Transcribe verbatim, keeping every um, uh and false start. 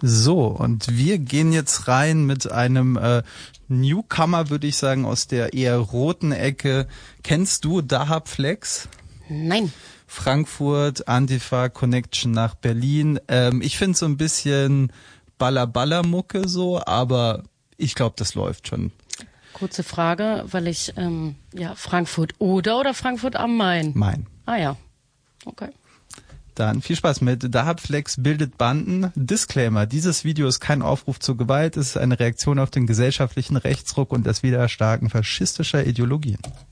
So, und wir gehen jetzt rein mit einem äh, Newcomer, würde ich sagen, aus der eher roten Ecke. Kennst du Dahab Flex? Nein. Frankfurt, Antifa, Connection nach Berlin. Ähm, ich finde so ein bisschen Baller-Baller-Mucke so, aber ich glaube, das läuft schon. Kurze Frage, weil ich, ähm, ja, Frankfurt oder oder Frankfurt am Main? Main. Ah ja, okay. Dann viel Spaß mit Dahab Flex bildet Banden. Disclaimer, dieses Video ist kein Aufruf zur Gewalt, es ist eine Reaktion auf den gesellschaftlichen Rechtsruck und das Wiedererstarken faschistischer Ideologien.